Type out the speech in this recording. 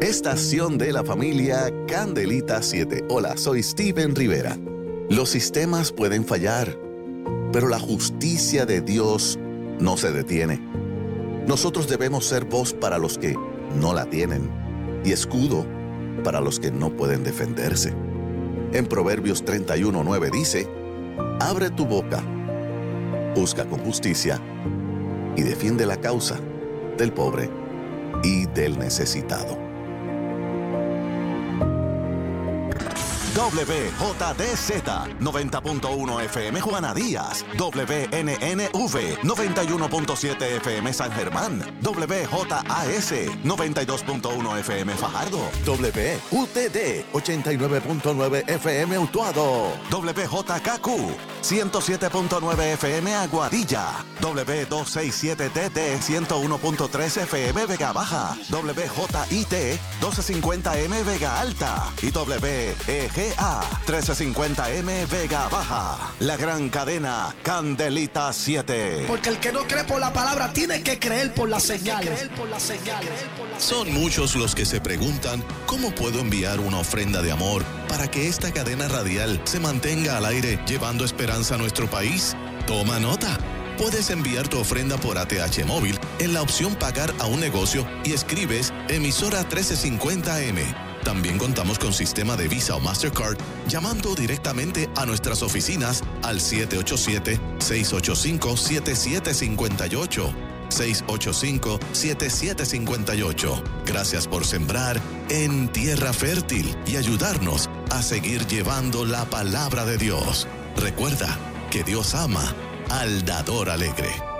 Estación de la familia Candelita 7. Hola, soy Steven Rivera. Los sistemas pueden fallar, pero la justicia de Dios no se detiene. Nosotros debemos ser voz para los que no la tienen y escudo para los que no pueden defenderse. En Proverbios 31:9 dice: abre tu boca, juzga con justicia y defiende la causa del pobre y del necesitado. WJDZ 90.1 FM Juana Díaz, WNNV 91.7 FM San Germán, WJAS 92.1 FM Fajardo, WUTD 89.9 FM Utuado, WJKQ 107.9 FM Aguadilla, W267TT 101.3 FM Vega Baja, WJIT 1250M Vega Alta y WEGA 1350M Vega Baja. La gran cadena Candelita 7. Porque el que no cree por la palabra tiene que creer por la señal. Son muchos los que se preguntan: ¿cómo puedo enviar una ofrenda de amor para que esta cadena radial se mantenga al aire llevando esperanza a nuestro país? Toma nota. Puedes enviar tu ofrenda por ATH móvil en la opción Pagar a un negocio y escribes Emisora 1350M. También contamos con sistema de Visa o Mastercard llamando directamente a nuestras oficinas al 787-685-7758. 685-7758. Gracias por sembrar en tierra fértil y ayudarnos a seguir llevando la palabra de Dios. Recuerda que Dios ama al dador alegre.